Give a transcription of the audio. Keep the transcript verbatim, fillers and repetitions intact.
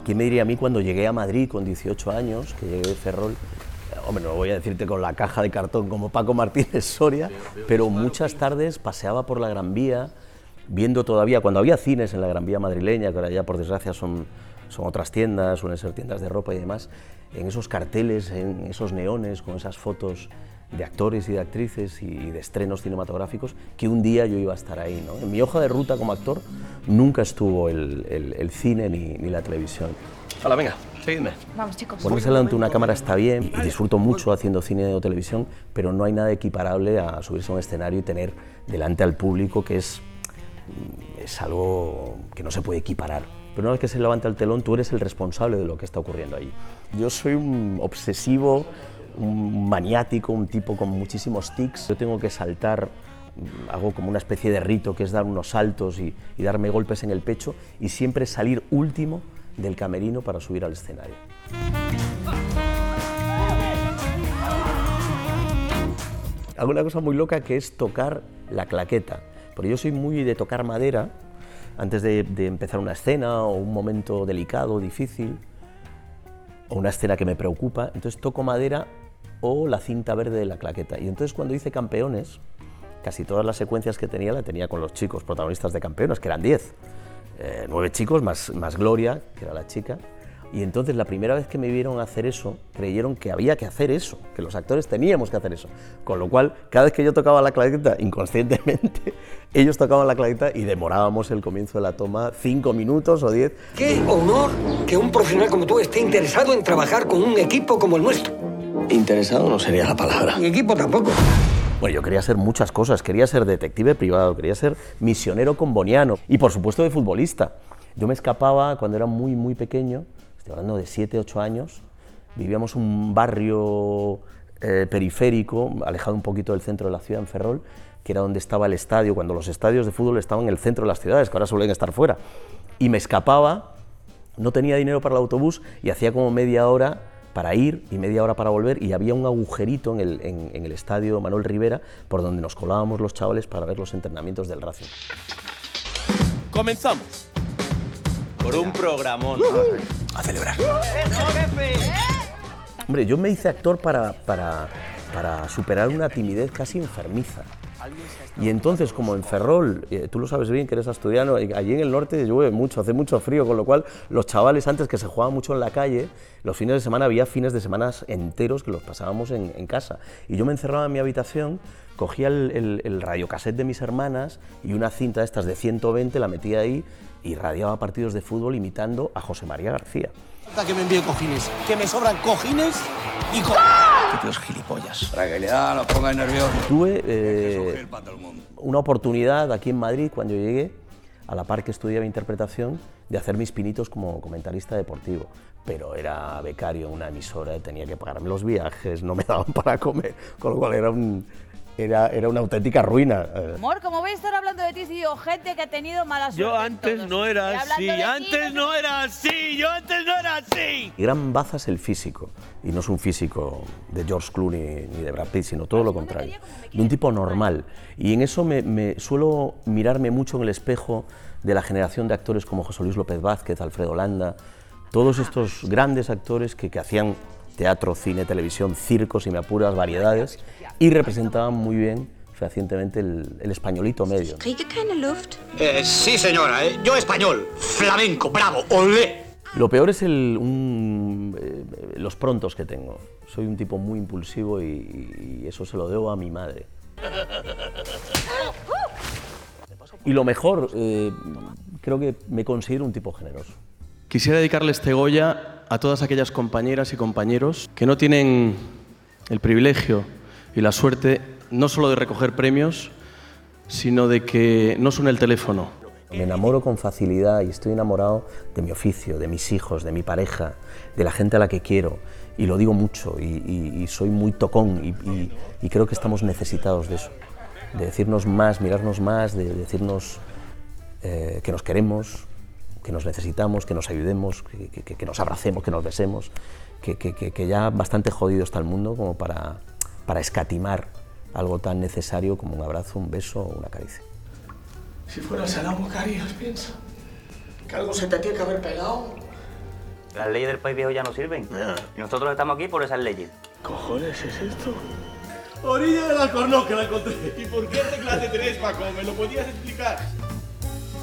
¿Quién me diría a mí cuando llegué a Madrid con dieciocho años, que llegué de Ferrol? Hombre, no voy a decirte con la caja de cartón como Paco Martínez Soria, pero muchas tardes paseaba por la Gran Vía, viendo todavía, cuando había cines en la Gran Vía madrileña, que ahora ya por desgracia son, son otras tiendas, suelen ser tiendas de ropa y demás, en esos carteles, en esos neones, con esas fotos de actores y de actrices y de estrenos cinematográficos, que un día yo iba a estar ahí, ¿no? En mi hoja de ruta como actor nunca estuvo el, el, el cine ni, ni la televisión. Hola, venga, seguidme. Vamos, chicos. Ponerse delante de una cámara está bien y disfruto mucho haciendo cine o televisión, pero no hay nada equiparable a subirse a un escenario y tener delante al público, que es, es algo que no se puede equiparar. Pero una vez que se levanta el telón, tú eres el responsable de lo que está ocurriendo allí. Yo soy un obsesivo, un maniático, un tipo con muchísimos tics. Yo tengo que saltar, hago como una especie de rito que es dar unos saltos y, y darme golpes en el pecho y siempre salir último del camerino para subir al escenario. Hago una cosa muy loca que es tocar la claqueta, porque yo soy muy de tocar madera antes de, de empezar una escena o un momento delicado, difícil, o una escena que me preocupa, entonces toco madera o la cinta verde de la claqueta. Y entonces cuando hice Campeones, casi todas las secuencias que tenía la tenía con los chicos protagonistas de Campeones, que eran diez. Eh, nueve chicos, más, más Gloria, que era la chica. Y entonces la primera vez que me vieron hacer eso, creyeron que había que hacer eso, que los actores teníamos que hacer eso. Con lo cual, cada vez que yo tocaba la claqueta, inconscientemente, ellos tocaban la claqueta y demorábamos el comienzo de la toma cinco minutos o diez. ¡Qué honor que un profesional como tú esté interesado en trabajar con un equipo como el nuestro! Interesado no sería la palabra. Y equipo tampoco. Bueno, yo quería ser muchas cosas, quería ser detective privado, quería ser misionero comboniano y por supuesto de futbolista. Yo me escapaba cuando era muy, muy pequeño, estoy hablando de siete, ocho años, vivíamos un barrio eh, periférico, alejado un poquito del centro de la ciudad, en Ferrol, que era donde estaba el estadio, cuando los estadios de fútbol estaban en el centro de las ciudades, que ahora suelen estar fuera. Y me escapaba, no tenía dinero para el autobús y hacía como media hora para ir y media hora para volver, y había un agujerito en el, en, en el estadio Manuel Rivera por donde nos colábamos los chavales para ver los entrenamientos del Racing. Comenzamos por un programón. A celebrar. Hombre, yo me hice actor para, para, para superar una timidez casi enfermiza. Y entonces, como en Ferrol, eh, tú lo sabes bien que eres asturiano, allí en el norte llueve mucho, hace mucho frío, con lo cual los chavales, antes que se jugaba mucho en la calle, los fines de semana había fines de semana enteros que los pasábamos en, en casa. Y yo me encerraba en mi habitación, cogía el, el, el radiocassette de mis hermanas y una cinta de estas de ciento veinte la metía ahí y radiaba partidos de fútbol imitando a José María García. Que me envíe cojines, que me sobran cojines y co... ¡Qué tíos gilipollas! Tranquilidad, no pongáis nerviosos. Tuve eh, una oportunidad aquí en Madrid, cuando llegué, a la par que estudiaba interpretación, de hacer mis pinitos como comentarista deportivo. Pero era becario en una emisora, tenía que pagarme los viajes, no me daban para comer, con lo cual era, un, era, era una auténtica ruina. Amor, ¿cómo voy a estar hablando de ti si digo gente que ha tenido mala suerte? Yo antes todos? no era así, antes ti, no era así, yo antes no era así. Y gran baza es el físico, y no es un físico de George Clooney ni de Brad Pitt, sino todo lo contrario, de un tipo normal. Y en eso me, me suelo mirarme mucho en el espejo de la generación de actores como José Luis López Vázquez, Alfredo Landa, todos estos grandes actores que, que hacían teatro, cine, televisión, circo, si me apuras, variedades, y representaban muy bien, fehacientemente, el, el españolito medio. Eh, sí, señora, eh, yo español, flamenco, bravo, olé. Lo peor es el, un, eh, los prontos que tengo. Soy un tipo muy impulsivo y, y eso se lo debo a mi madre. Y lo mejor, eh, creo que me considero un tipo generoso. Quisiera dedicarle este Goya a todas aquellas compañeras y compañeros que no tienen el privilegio y la suerte no solo de recoger premios, sino de que no suene el teléfono. Me enamoro con facilidad y estoy enamorado de mi oficio, de mis hijos, de mi pareja, de la gente a la que quiero, y lo digo mucho, y, y, y soy muy tocón, y, y, y creo que estamos necesitados de eso, de decirnos más, mirarnos más, de decirnos eh, que nos queremos, que nos necesitamos, que nos ayudemos, que, que, que nos abracemos, que nos besemos, que, que, que ya bastante jodido está el mundo como para, para escatimar algo tan necesario como un abrazo, un beso o una caricia. Si fueras el amo, ¿qué harías? Piensa. Que algo se te tiene que haber pegado. Las leyes del país viejo ya no sirven. Yeah. Y nosotros estamos aquí por esas leyes. ¿Cojones es esto? Orilla del Alcornón, que la encontré. ¿Y por qué este clase tenés, Paco? ¿Me lo podías explicar?